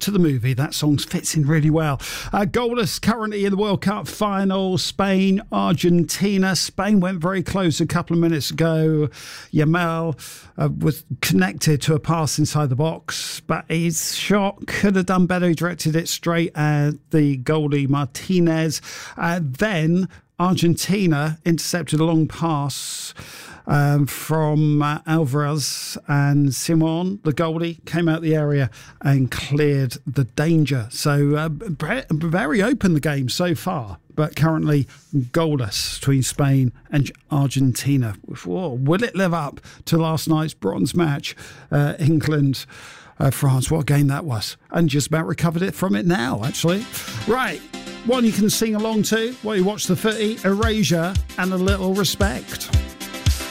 to the movie. That song fits in really well. Goalless currently in the World Cup final. Spain, Argentina. Spain went very close a couple of minutes ago. Yamal was connected to a pass inside the box, but his shot could have done better. He directed it straight at the goalie Martinez. Then Argentina intercepted a long pass from Alvarez, and Simon, the goalie, came out the area and cleared the danger. So very open the game so far, but currently goalless between Spain and Argentina. Whoa, will it live up to last night's bronze match? England, France, what a game that was. And just about recovered it from it now, actually. Right, one you can sing along to while you watch the footy, Erasure and A Little Respect.